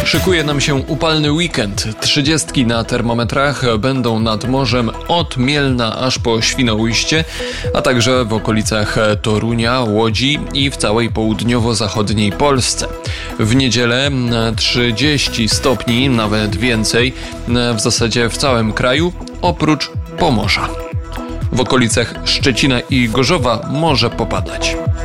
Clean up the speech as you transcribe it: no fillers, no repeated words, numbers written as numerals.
Szykuje nam się upalny weekend. 30 na termometrach będą nad morzem od Mielna aż po Świnoujście, a także w okolicach Torunia, Łodzi i w całej południowo-zachodniej Polsce. W niedzielę 30 stopni, nawet więcej, w zasadzie w całym kraju, oprócz Pomorza. W okolicach Szczecina i Gorzowa może popadać.